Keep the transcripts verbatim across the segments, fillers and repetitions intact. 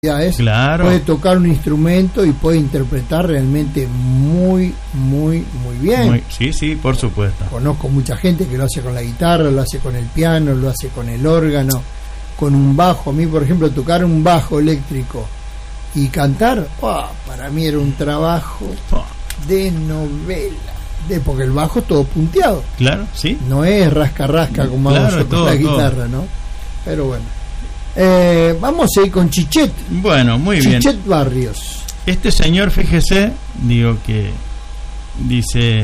Es, claro. Puede tocar un instrumento y puede interpretar realmente muy, muy, muy bien. Muy, sí, sí, por supuesto. Conozco mucha gente que lo hace con la guitarra, lo hace con el piano, lo hace con el órgano, con un bajo. A mí, por ejemplo, tocar un bajo eléctrico y cantar, oh, para mí era un trabajo de novela, de porque el bajo es todo punteado. Claro, sí. No es rasca-rasca como claro, hago yo todo, con la guitarra, ¿no? Pero bueno. Eh, vamos a ir con Chichet. Bueno, muy Chichet bien. Chichet Barrios. Este señor, fíjese, digo que dice,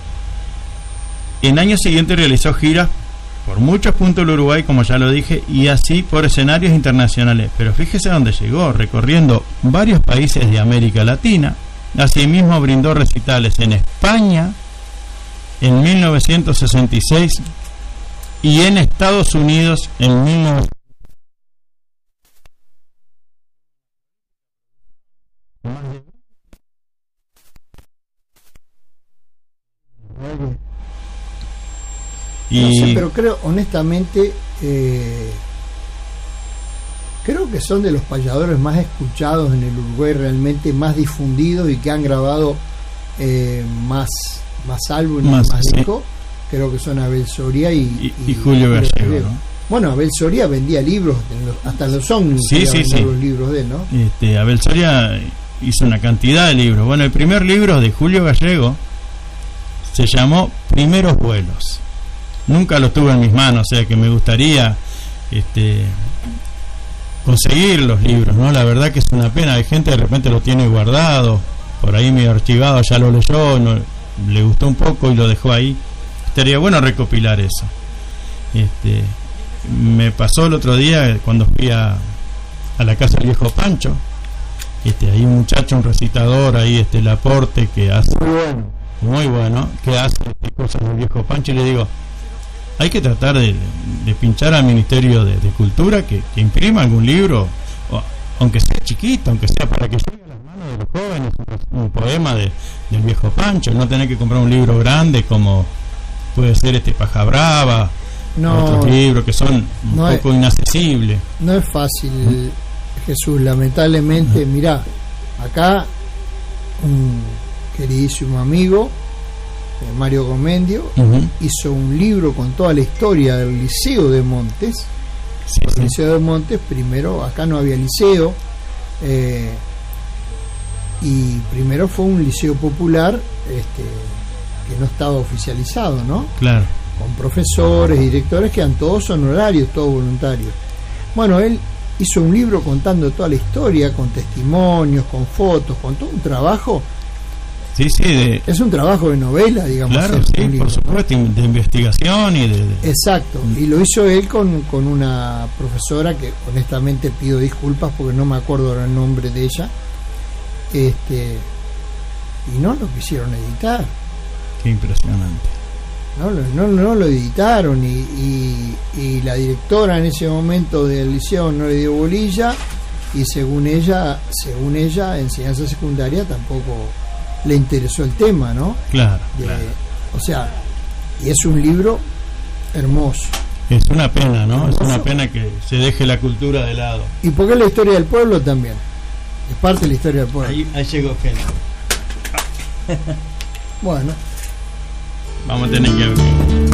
en años siguientes realizó giras por muchos puntos del Uruguay, como ya lo dije, y así por escenarios internacionales. Pero fíjese dónde llegó, recorriendo varios países de América Latina. Asimismo brindó recitales en España en mil novecientos sesenta y seis y en Estados Unidos en mil novecientos. Y... No sé, pero creo, honestamente, eh, creo que son de los payadores más escuchados en el Uruguay, realmente más difundidos y que han grabado eh, más más álbumes, más, más sí. discos. Creo que son Abel Soria y, y, y, y Julio Gallego, ¿no? Bueno, Abel Soria vendía libros, hasta los son sí, sí, sí. los libros de él, ¿no? Este, Abel Soria hizo una cantidad de libros. Bueno, el primer libro de Julio Gallego se llamó Primeros Vuelos. Nunca lo tuve en mis manos, o sea que me gustaría este, conseguir los libros, ¿no? La verdad que es una pena, hay gente de repente lo tiene guardado, por ahí medio archivado, ya lo leyó, no, le gustó un poco y lo dejó ahí. Estaría bueno recopilar eso. Este, me pasó el otro día cuando fui a, a la casa del viejo Pancho. Este, hay un muchacho, un recitador ahí, este, el aporte que hace muy bueno, muy bueno, que hace este, cosas del viejo Pancho, y le digo, hay que tratar de, de pinchar al Ministerio de, de Cultura que, que imprima algún libro, o, aunque sea chiquito, aunque sea para que llegue a las manos de los jóvenes, un, un poema de, del viejo Pancho, no tener que comprar un libro grande como puede ser este Paja Brava, no, otros libros que son un no poco es, inaccesibles. No es fácil, ¿Mm? Jesús, lamentablemente. ¿Mm? Mirá, acá un queridísimo amigo, Mario Comendio, uh-huh. hizo un libro con toda la historia del Liceo de Montes. Sí, el sí. Liceo de Montes, primero, acá no había liceo, eh, y primero fue un liceo popular, este, que no estaba oficializado, ¿no? Claro. Con profesores, directores que eran todos honorarios, todos voluntarios. Bueno, él hizo un libro contando toda la historia, con testimonios, con fotos, con todo un trabajo. Sí, sí, de... es un trabajo de novela, digamos. Claro, sí, libro, por supuesto, ¿no? De investigación y de, de... Exacto, y lo hizo él con, con una profesora que honestamente pido disculpas porque no me acuerdo ahora el nombre de ella, este y no lo quisieron editar. Qué impresionante. No, no, no lo editaron y, y, y la directora en ese momento del liceo no le dio bolilla y según ella, según ella, enseñanza secundaria tampoco le interesó el tema, ¿no? Claro, de, claro. O sea, y es un libro hermoso. Es una pena, ¿no? Hermoso. Es una pena que se deje la cultura de lado. Y porque es la historia del pueblo también. Es parte de la historia del pueblo. Ahí, ahí llegó gente. Bueno. Vamos a tener que...